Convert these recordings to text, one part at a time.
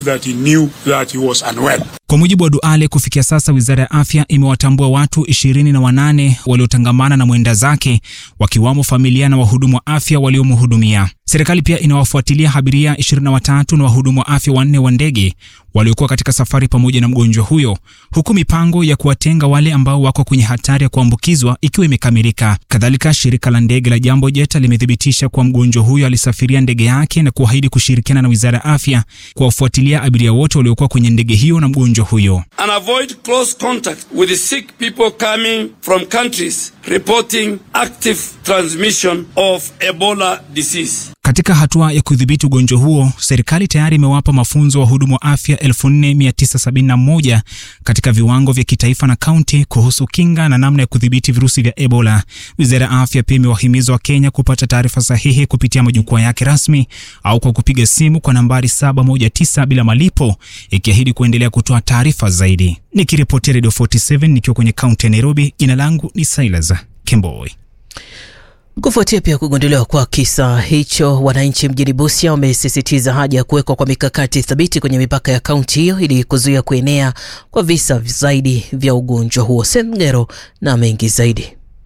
that he knew that he was unwell. Kwa mujibu wa Duale, kufikia sasa Wizara ya Afya imewatambua watu 28 waliotangamana na mwenda zake, wakiwamo familia na wahudumu wa afya waliomhudumia. Serikali pia inawafuatilia abiria 23 na wahudumu wa afya 4 wa ndege waliokuwa katika safari pamoja na mgonjwa huyo, huku mipango ya kuwatenga wale ambao wako kwenye hatari ya kuambukizwa ikiwa imekamilika. Kadhalika, shirika la ndege la Jambo Jet limethibitisha kwa mgonjwa huyo alisafiria ndege yake na kuahidi kushirikiana na Wizara ya Afya kuwafuatilia abiria wote waliokuwa kwenye ndege hiyo na mgonjwa huyo. And avoid close contact with the sick people coming from countries reporting active transmission of Ebola disease. Katika hatua ya kudhibiti ugonjwa huo, serikali tayari imewapa mafunzo wahudumu wa afya 4971 katika viwango vya kitaifa na kaunti kuhusu kinga na namna ya kudhibiti virusi vya Ebola. Wizara ya Afya pia imewahimiza Wakenya kupata taarifa sahihi kupitia majukwaa yake rasmi au kwa kupiga simu kwa nambari 719 bila malipo, ikiahidi kuendelea kutoa taarifa zaidi. Nikiripotia Radio 47 nikiwa kwenye kaunti ya Nairobi, jina langu ni Silas Kemboi. Kufuatia pia kugunduliwa kwa kisa hicho, wananchi mjini Busia wamesisitiza haja ya kuwekwa kwa mikakati thabiti kwenye mipaka ya kaunti hiyo ili kuzuia kuenea kwa visa zaidi vya ugonjwa huo. Sengero na mengi zaidi.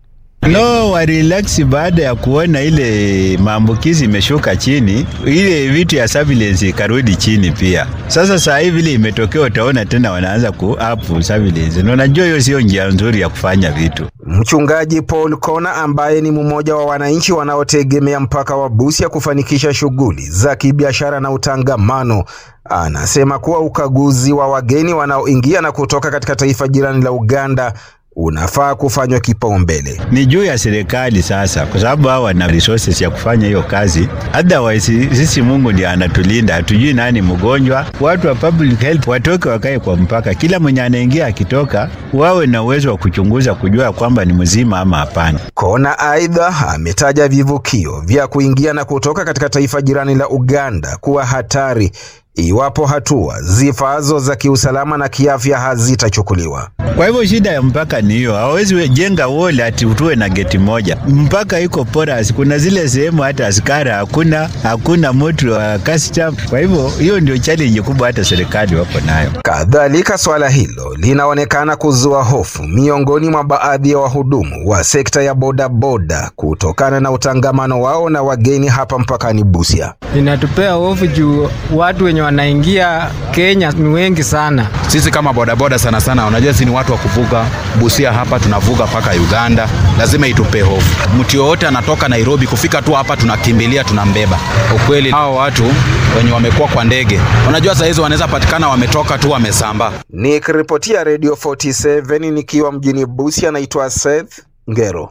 No, warelax baada ya kuona ile maambukizi imeshuka chini, ile vitu ya surveillance ikarudi chini pia. Sasa saa hivi ile imetokea, utaona tena wanaanza ku-up surveillance. Na unajua hiyo sio njia nzuri ya kufanya vitu. Mchungaji Paul Kona, ambaye ni mmoja wa wananchi wanaotegemea mpaka wa Busia kufanikisha shughuli za kibiashara na utangamano, anasema kuwa ukaguzi wa wageni wanaoingia na kutoka katika taifa jirani la Uganda unafaa kufanywa kipaumbele. Ni juu ya serikali sasa, kwa sababu hao wana resources ya kufanya hiyo kazi. Otherwise sisi Mungu ndiye anatulinda, hatujui nani mgonjwa. Watu wa public health watoke wakae kwa mpaka, kila mwenye anaingia akitoka wawe na uwezo wa kuchunguza kujua kwamba ni mzima ama hapana. Kona aidha ametaja vivukio vya kuingia na kutoka katika taifa jirani la Uganda kuwa hatari iwapo hatua zifazo za kiusalama na kiafya hazitachukuliwa. Kwa hivyo shida ya mpaka ni hiyo. Hawezi jenga wall ati utoe na geti moja. Mpaka iko porous. Kuna zile sehemu hata askara hakuna mtu wa custom. Kwa hivyo hiyo ndio challenge kubwa hata serikali wako nayo. Kadhalika, swala hilo linaonekana kuzua hofu miongoni mwa baadhi ya wahudumu wa sekta ya bodaboda kutokana na utangamano wao na wageni hapa mpakani Busia. Inatupea hofu juu watu wenye wanaingia Kenya ni wengi sana. Sisi kama bodaboda sana unajua sisi ni watu wa kuvuka Busia, hapa tunavuka paka Uganda, lazima itupe hofu. Mtu yote anatoka Nairobi kufika tu hapa tunakimbilia tunambeba. Ukweli hao watu wenye wamekuwa kwa ndege, unajua saa hizo wanaweza patikana wametoka tu wamesamba. Nikiripotia Radio 47 nikiwa mjini Busia, naitwa Seth Ngero.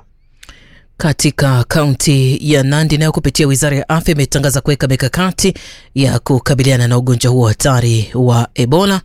Katika kaunti ya Nandi, nayo kupitia Wizara ya Afya imetangaza kuweka mikakati ya kukabiliana na ugonjwa huo hatari wa Ebola.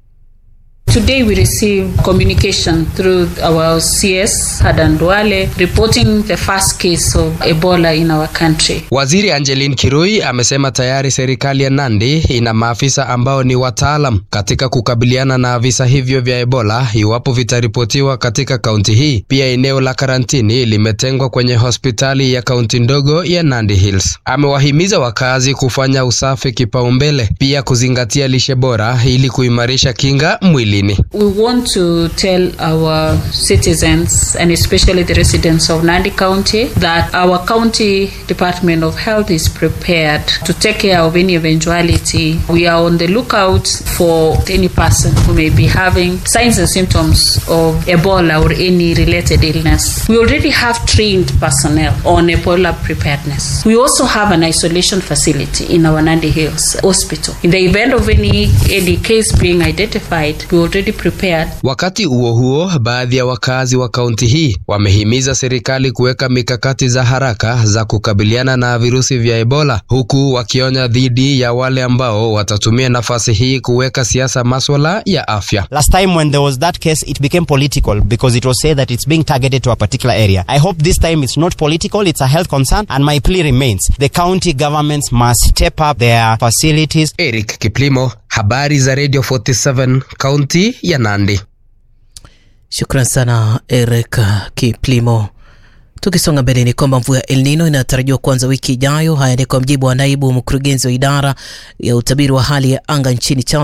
Today we receive communication through our CS Adan Duale reporting the first case of Ebola in our country. Waziri Angeline Kirui amesema tayari serikali ya Nandi ina maafisa ambao ni wataalam katika kukabiliana na visa hivyo vya Ebola iwapo vitaripotiwa katika kaunti hii. Pia eneo la karantini limetengwa kwenye hospitali ya kaunti ndogo ya Nandi Hills. Amewahimiza wakazi kufanya usafi kipaumbele, pia kuzingatia lishe bora ili kuimarisha kinga mwili. We want to tell our citizens and especially the residents of Nandi County that our county Department of Health is prepared to take care of any eventuality. We are on the lookout for any person who may be having signs and symptoms of Ebola or any related illness. We already have trained personnel on Ebola preparedness. We also have an isolation facility in our Nandi Hills Hospital. In the event of any case being identified, we already prepared. Wakati huo baadhi ya wakazi wa kaunti hii wamehimiza serikali kuweka mikakati za haraka za kukabiliana na virusi vya Ebola, huku wakionya dhidi ya wale ambao watatumia nafasi hii kuweka siasa masuala ya afya. Last time when there was that case, it became political because it was said that it's being targeted to a particular area. I hope this time it's not political, it's a health concern, and my plea remains. The county governments must step up their facilities. Eric Kiplimo, habari za Radio 47, kaunti ya Nandi. Shukran sana Eric Kiplimo. Tukisonga mbele ni kwamba mvua ya El Nino inatarajiwa kuanza wiki ijayo. Haya ni kwa mjibu wa naibu mkurugenzi wa idara ya utabiri wa hali ya anga nchini